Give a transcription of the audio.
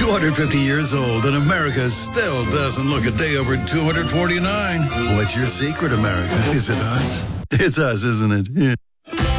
250 years old, and America still doesn't look a day over 249. What's your secret, America? Is it us? It's us, isn't it? Yeah.